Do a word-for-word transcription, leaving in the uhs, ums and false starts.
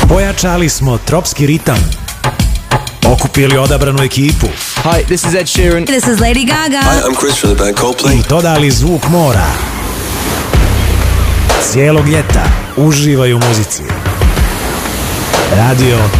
Pojačali smo tropski ritam. Okupili odabranu ekipu. Hi, this is Ed Sheeran. This is Lady Gaga. Hi, I'm Chris from the band Coldplay. I dodali zvuk mora. Cijelog ljeta uživaj u muzici. Radio